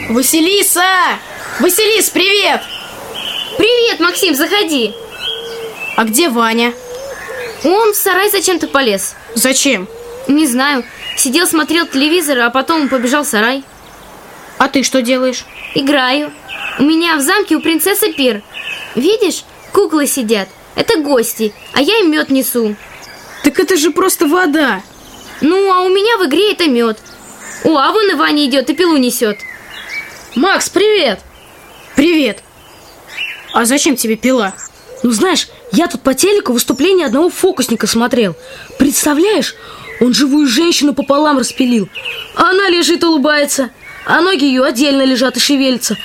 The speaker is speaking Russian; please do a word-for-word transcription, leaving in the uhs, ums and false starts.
Василиса! Василис, привет! Привет, Максим, заходи. А где Ваня? Он в сарай зачем-то полез. Зачем? Не знаю. Сидел, смотрел телевизор, а потом побежал в сарай. А ты что делаешь? Играю. У меня в замке у принцессы пир. Видишь, куклы сидят. Это гости, а я им мед несу. Так это же просто вода. Ну, а у меня в игре это мед. О, а вон и Ваня идет и пилу несет. Макс, привет! Привет. А зачем тебе пила? Ну знаешь, я тут по телеку выступление одного фокусника смотрел. Представляешь, он живую женщину пополам распилил. А она лежит, улыбается, а ноги ее отдельно лежат и шевелятся.